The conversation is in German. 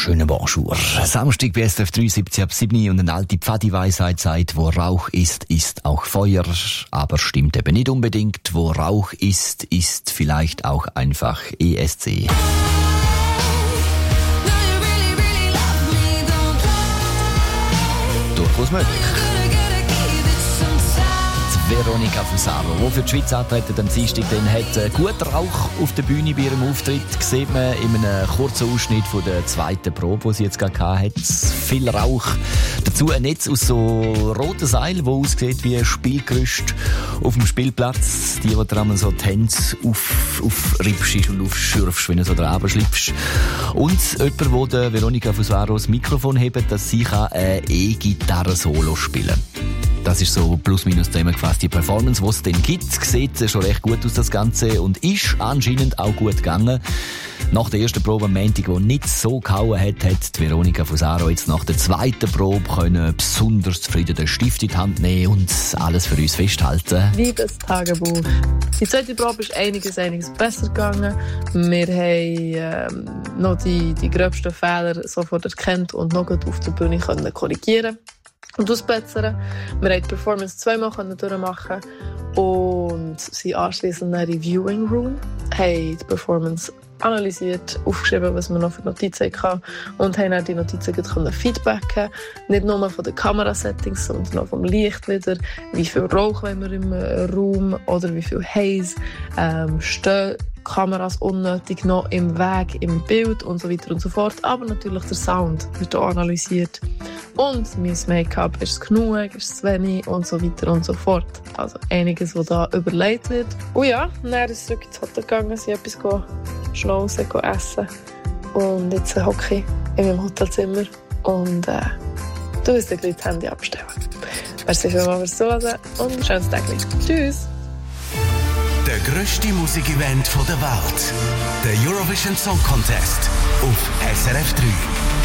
wunderschönen Bonjour. Samstag bei SRF 73 ab 7 und eine alte Pfadi-Weisheit sagt, wo Rauch ist, ist auch Feuer. Aber stimmt eben nicht unbedingt. Wo Rauch ist, ist vielleicht auch einfach ESC. Durchaus möglich. Veronica Fusaro, die für die Schweiz antreten am Dienstag, dann hat gut Rauch auf der Bühne bei ihrem Auftritt. Sieht man in einem kurzen Ausschnitt von der zweiten Probe, die sie jetzt gerade hatte. Viel Rauch. Dazu ein Netz aus so roten Seilen, das aussieht wie ein Spielgerüst auf dem Spielplatz. Die dran so die Hände aufrippst und aufschürfst, wenn du so dran schlüpfst. Und jemand, der Veronica Fusaro das Mikrofon hebt, dass sie ein E-Gitarre-Solo spielen kann. Das ist so plus minus zusammengefasst die Performance, die es dann gibt. Sieht schon recht gut aus, das Ganze, und ist anscheinend auch gut gegangen. Nach der ersten Probe am Montag, die nicht so gehauen hat, hat Veronica Fusaro jetzt nach der zweiten Probe können besonders zufrieden den Stift in die Hand nehmen und alles für uns festhalten. Liebestagebuch. Die zweite Probe ist einiges besser gegangen. Wir haben noch die gröbsten Fehler sofort erkannt und noch gut auf der Bühne können korrigieren und ausbessern. Wir haben die Performance zweimal durchmachen und sind anschliessend in einem Reviewing Room, haben die Performance analysiert, aufgeschrieben, was wir noch für Notizen hatten und haben dann die Notizen feedbacken. Nicht nur von den Kamerasettings, sondern auch vom Licht wieder. Wie viel Rauch wollen wir im Raum oder wie viel Haze. Stehen Kameras unnötig noch im Weg, im Bild und so weiter und so fort. Aber natürlich der Sound wird auch analysiert. Und mein Make-up, ist es genug, ist es zu wenig und so weiter und so fort. Also einiges, was da überlegt wird. Und ja, dann ist es zurück ins Hotel gegangen, sie etwas schnauzen, essen. Und jetzt hocke ich in meinem Hotelzimmer und du wirst dir gleich das Handy abstellen. Merci vielmals fürs Zuhören und ein schönes Tag. Tschüss! Der grösste Musikevent der Welt. Der Eurovision Song Contest auf SRF 3.